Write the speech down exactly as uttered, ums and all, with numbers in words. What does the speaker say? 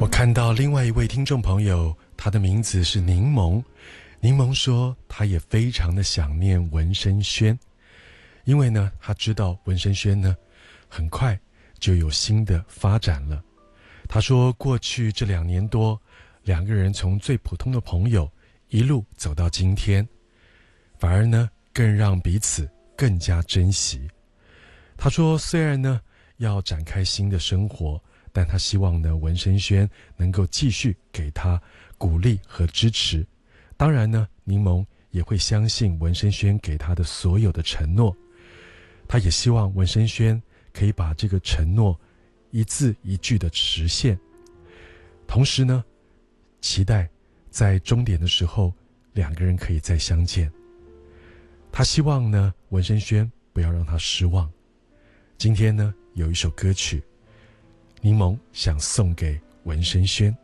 我看到另外一位听众朋友，他的名字是柠檬。柠檬说他也非常的想念文生轩，因为呢他知道文生轩呢很快就有新的发展了。他说过去这两年多，两个人从最普通的朋友一路走到今天，反而呢更让彼此更加珍惜。他说虽然呢要展开新的生活，但他希望呢文生轩能够继续给他鼓励和支持。当然呢柠檬也会相信文生轩给他的所有的承诺，他也希望文生轩可以把这个承诺一字一句的实现，同时呢期待在终点的时候两个人可以再相见。他希望呢文生轩不要让他失望。今天呢有一首歌曲，柠檬想送给文生轩。